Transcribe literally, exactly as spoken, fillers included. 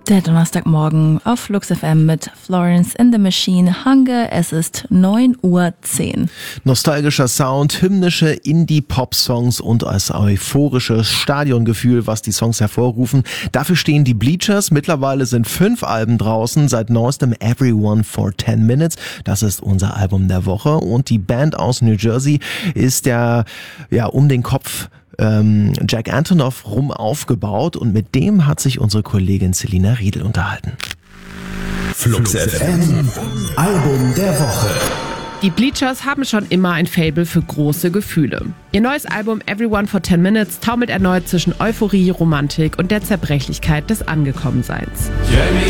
Der Donnerstagmorgen auf Flux F M mit Florence in the Machine Hunger. Es ist neun Uhr zehn. Nostalgischer Sound, hymnische Indie-Pop-Songs und das euphorische Stadiongefühl, was die Songs hervorrufen. Dafür stehen die Bleachers. Mittlerweile sind fünf Alben draußen. Seit neuestem Everyone for ten minutes. Das ist unser Album der Woche. Und die Band aus New Jersey ist der, ja, um den Kopf Ähm, Jack Antonoff rum aufgebaut, und mit dem hat sich unsere Kollegin Selina Riedel unterhalten. Flux F M, Album der Woche. Die Bleachers haben schon immer ein Faible für große Gefühle. Ihr neues Album Everyone for ten minutes taumelt erneut zwischen Euphorie, Romantik und der Zerbrechlichkeit des Angekommenseins.